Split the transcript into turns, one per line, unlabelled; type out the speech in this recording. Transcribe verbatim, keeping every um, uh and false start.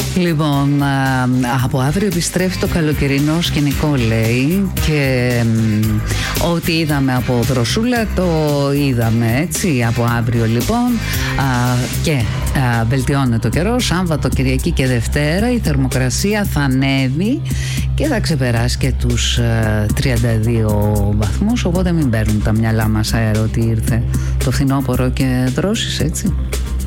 Λοιπόν, από αύριο επιστρέφει το καλοκαιρινό σκηνικό, λέει, και ό,τι είδαμε από δροσούλα το είδαμε, έτσι. Από αύριο λοιπόν και α, βελτιώνεται ο καιρός. Σάββατο, Κυριακή και Δευτέρα η θερμοκρασία θα ανέβει και θα ξεπεράσει και τους α, τριάντα δύο βαθμούς, οπότε μην παίρνουν τα μυαλά μας αέρα ότι ήρθε το φθινόπωρο και δρόσεις, έτσι.